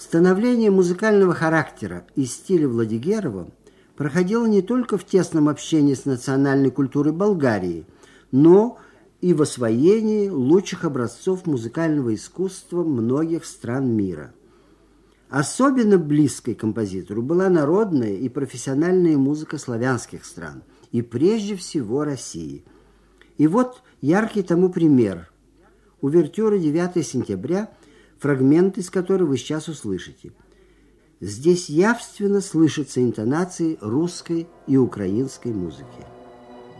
Становление музыкального характера и стиля Владигерова проходило не только в тесном общении с национальной культурой Болгарии, но и в освоении лучших образцов музыкального искусства многих стран мира. Особенно близкой композитору была народная и профессиональная музыка славянских стран, и прежде всего России. И вот яркий тому пример. Увертюра 9 сентября, фрагмент из которой вы сейчас услышите. Здесь явственно слышатся интонации русской и украинской музыки.